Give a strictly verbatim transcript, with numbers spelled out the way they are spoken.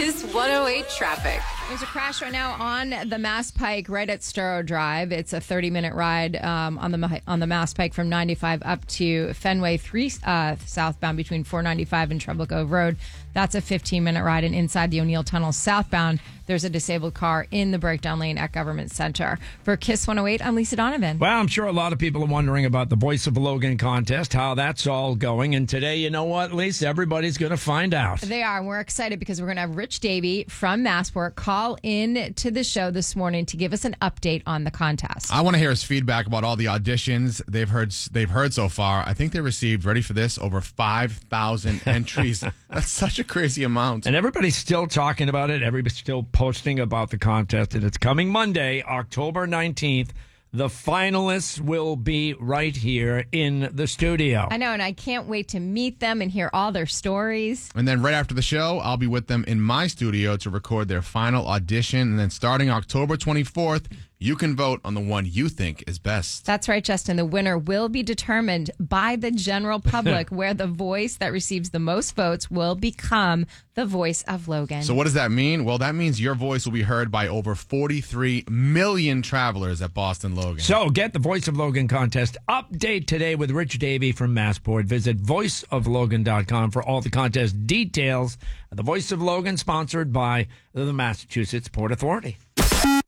Kiss one oh eight traffic. There's a crash right now on the Mass Pike right at Sturrow Drive. It's a thirty-minute ride um, on the on the Mass Pike from ninety-five up to Fenway three uh, southbound between four ninety-five and Treble Cove Road. That's a fifteen-minute ride. And inside the O'Neill Tunnel southbound, there's a disabled car in the breakdown lane at Government Center. For Kiss one oh eight, I'm Lisa Donovan. Well, I'm sure a lot of people are wondering about the Voice of Logan contest, how that's all going. And today, you know what, Lisa? Everybody's going to find out. They are. And we're excited because we're going to have Rich Davey from Massport call in to the show this morning to give us an update on the contest. I want to hear his feedback about all the auditions they've heard they've heard so far. I think they received, ready for this, over five thousand entries. That's such a crazy amount. And everybody's still talking about it. Everybody's still posting about the contest. And it's coming Monday, October nineteenth. The finalists will be right here in the studio. I know, and I can't wait to meet them and hear all their stories. And then right after the show, I'll be with them in my studio to record their final audition. And then starting October twenty-fourth, you can vote on the one you think is best. That's right, Justin. The winner will be determined by the general public, where the voice that receives the most votes will become the voice of Logan. So what does that mean? Well, that means your voice will be heard by over forty-three million travelers at Boston Logan. So get the Voice of Logan contest update today with Rich Davey from Massport. Visit voice of logan dot com for all the contest details. The Voice of Logan, sponsored by the Massachusetts Port Authority.